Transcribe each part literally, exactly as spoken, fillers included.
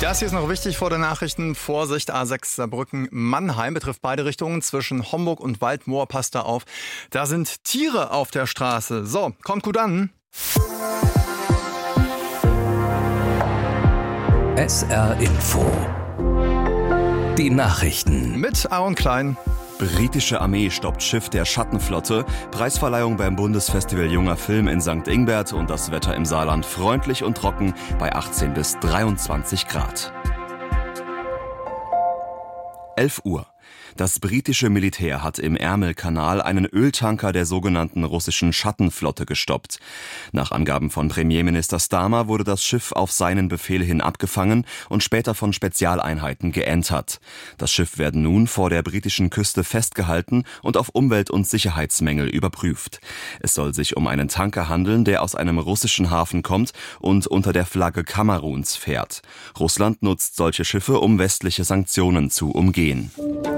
Das hier ist noch wichtig vor den Nachrichten. Vorsicht, A sechs Saarbrücken-Mannheim betrifft beide Richtungen. Zwischen Homburg und Waldmoor, passt da auf. Da sind Tiere auf der Straße. So, kommt gut an. S R Info. Die Nachrichten. Mit Aaron Klein. Britische Armee stoppt Schiff der Schattenflotte, Preisverleihung beim Bundesfestival Junger Film in Sankt Ingbert und das Wetter im Saarland freundlich und trocken bei achtzehn bis dreiundzwanzig Grad. elf Uhr. Das britische Militär hat im Ärmelkanal einen Öltanker der sogenannten russischen Schattenflotte gestoppt. Nach Angaben von Premierminister Starmer wurde das Schiff auf seinen Befehl hin abgefangen und später von Spezialeinheiten geentert. Das Schiff werde nun vor der britischen Küste festgehalten und auf Umwelt- und Sicherheitsmängel überprüft. Es soll sich um einen Tanker handeln, der aus einem russischen Hafen kommt und unter der Flagge Kameruns fährt. Russland nutzt solche Schiffe, um westliche Sanktionen zu umgehen.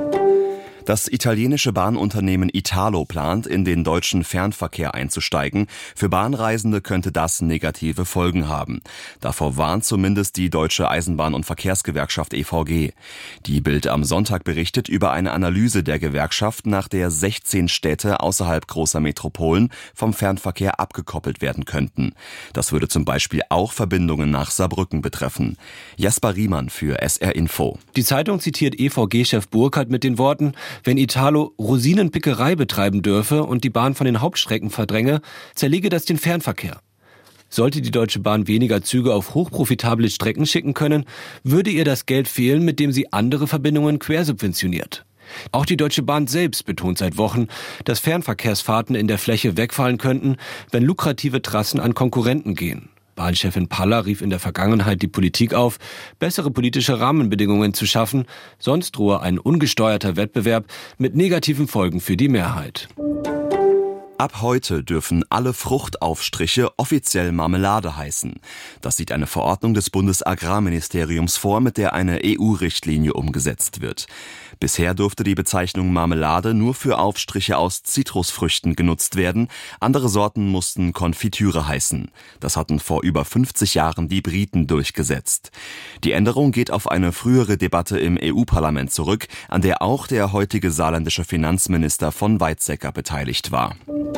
Das italienische Bahnunternehmen Italo plant, in den deutschen Fernverkehr einzusteigen. Für Bahnreisende könnte das negative Folgen haben. Davor warnt zumindest die Deutsche Eisenbahn- und Verkehrsgewerkschaft E V G. Die Bild am Sonntag berichtet über eine Analyse der Gewerkschaft, nach der sechzehn Städte außerhalb großer Metropolen vom Fernverkehr abgekoppelt werden könnten. Das würde zum Beispiel auch Verbindungen nach Saarbrücken betreffen. Jasper Riemann für S R Info. Die Zeitung zitiert E V G-Chef Burkhardt mit den Worten: Wenn Italo Rosinenpickerei betreiben dürfe und die Bahn von den Hauptstrecken verdränge, zerlege das den Fernverkehr. Sollte die Deutsche Bahn weniger Züge auf hochprofitable Strecken schicken können, würde ihr das Geld fehlen, mit dem sie andere Verbindungen quersubventioniert. Auch die Deutsche Bahn selbst betont seit Wochen, dass Fernverkehrsfahrten in der Fläche wegfallen könnten, wenn lukrative Trassen an Konkurrenten gehen. Bahnchefin Paller rief in der Vergangenheit die Politik auf, bessere politische Rahmenbedingungen zu schaffen, sonst drohe ein ungesteuerter Wettbewerb mit negativen Folgen für die Mehrheit. Ab heute dürfen alle Fruchtaufstriche offiziell Marmelade heißen. Das sieht eine Verordnung des Bundesagrarministeriums vor, mit der eine E U-Richtlinie umgesetzt wird. Bisher durfte die Bezeichnung Marmelade nur für Aufstriche aus Zitrusfrüchten genutzt werden. Andere Sorten mussten Konfitüre heißen. Das hatten vor über fünfzig Jahren die Briten durchgesetzt. Die Änderung geht auf eine frühere Debatte im E U-Parlament zurück, an der auch der heutige saarländische Finanzminister von Weizsäcker beteiligt war.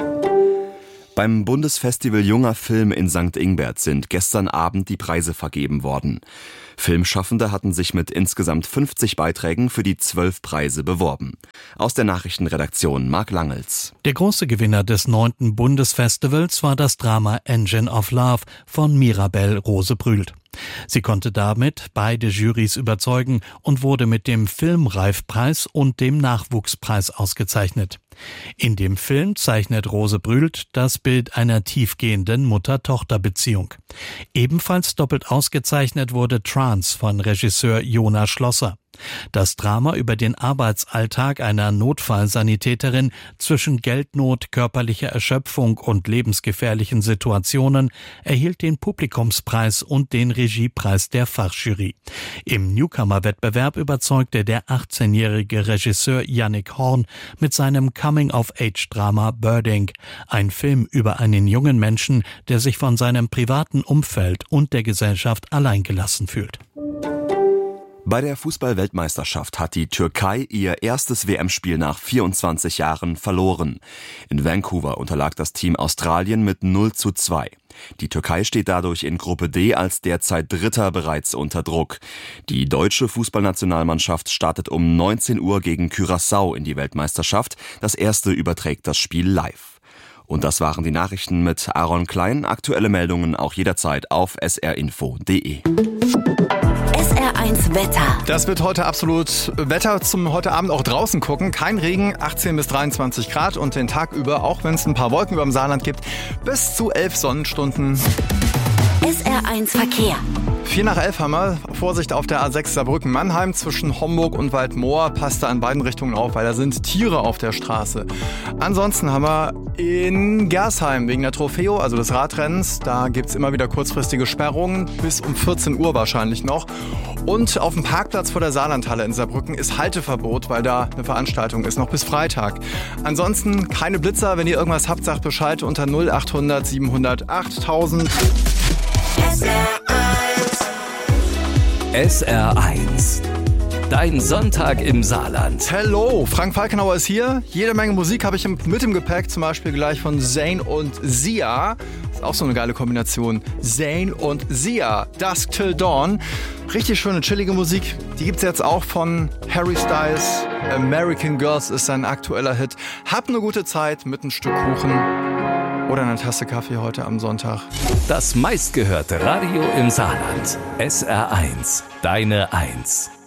Beim Bundesfestival Junger Film in Sankt Ingbert sind gestern Abend die Preise vergeben worden. Filmschaffende hatten sich mit insgesamt fünfzig Beiträgen für die zwölf Preise beworben. Aus der Nachrichtenredaktion Marc Langels. Der große Gewinner des neunten Bundesfestivals war das Drama Engine of Love von Mirabel Rose-Brühlt. Sie konnte damit beide Jurys überzeugen und wurde mit dem Filmreifpreis und dem Nachwuchspreis ausgezeichnet. In dem Film zeichnet Rose-Brühlt das Bild einer tiefgehenden Mutter-Tochter-Beziehung. Ebenfalls doppelt ausgezeichnet wurde Trance von Regisseur Jona Schlosser. Das Drama über den Arbeitsalltag einer Notfallsanitäterin zwischen Geldnot, körperlicher Erschöpfung und lebensgefährlichen Situationen erhielt den Publikumspreis und den Regiepreis der Fachjury. Im Newcomer-Wettbewerb überzeugte der achtzehnjährige Regisseur Yannick Horn mit seinem Coming-of-Age-Drama Birding, ein Film über einen jungen Menschen, der sich von seinem privaten Umfeld und der Gesellschaft alleingelassen fühlt. Bei der Fußball-Weltmeisterschaft hat die Türkei ihr erstes W M-Spiel nach vierundzwanzig Jahren verloren. In Vancouver unterlag das Team Australien mit null zu zwei. Die Türkei steht dadurch in Gruppe D als derzeit Dritter bereits unter Druck. Die deutsche Fußballnationalmannschaft startet um neunzehn Uhr gegen Curaçao in die Weltmeisterschaft. Das erste überträgt das Spiel live. Und das waren die Nachrichten mit Aaron Klein. Aktuelle Meldungen auch jederzeit auf s r info punkt d e. S R eins Wetter. Das wird heute absolut Wetter zum heute Abend auch draußen gucken. Kein Regen, achtzehn bis dreiundzwanzig Grad und den Tag über, auch wenn es ein paar Wolken über dem Saarland gibt, bis zu elf Sonnenstunden. S R eins Verkehr. vier nach elf haben wir. Vorsicht auf der A sechs Saarbrücken-Mannheim zwischen Homburg und Waldmoor. Passt da in beiden Richtungen auf, weil da sind Tiere auf der Straße. Ansonsten haben wir in Gersheim wegen der Trofeo, also des Radrennens. Da gibt es immer wieder kurzfristige Sperrungen, bis um vierzehn Uhr wahrscheinlich noch. Und auf dem Parkplatz vor der Saarlandhalle in Saarbrücken ist Halteverbot, weil da eine Veranstaltung ist, noch bis Freitag. Ansonsten keine Blitzer. Wenn ihr irgendwas habt, sagt Bescheid unter null achthundert siebenhundert achttausend. S R eins S R eins. Dein Sonntag im Saarland. Hello, Frank Falkenauer ist hier. Jede Menge Musik habe ich mit im Gepäck, zum Beispiel gleich von Zayn und Sia. Ist auch so eine geile Kombination. Zayn und Sia, Dusk Till Dawn. Richtig schöne, chillige Musik. Die gibt's jetzt auch von Harry Styles. American Girls ist sein aktueller Hit. Hab eine gute Zeit mit einem Stück Kuchen oder einer Tasse Kaffee heute am Sonntag. Das meistgehörte Radio im Saarland. S R eins, deine Eins.